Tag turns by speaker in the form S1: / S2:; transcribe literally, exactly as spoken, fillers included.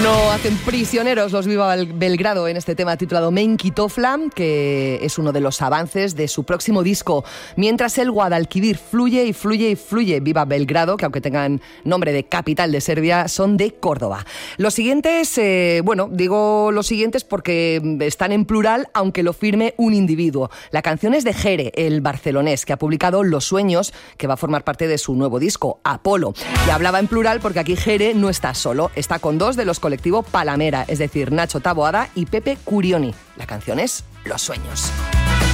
S1: No hacen prisioneros los Viva Belgrado en este tema titulado Menkitofla, que es uno de los avances de su próximo disco. Mientras el Guadalquivir fluye y fluye y fluye. Viva Belgrado, que aunque tengan nombre de capital de Serbia, son de Córdoba. Los siguientes, eh, bueno, digo los siguientes porque están en plural, aunque lo firme un individuo. La canción es de Jere, el barcelonés, que ha publicado Los Sueños, que va a formar parte de su nuevo disco, Apolo. Y hablaba en plural porque aquí Jere no está solo, está con dos de los colectivo Palamera, es decir, Nacho Taboada y Pepe Curioni. La canción es Los Sueños.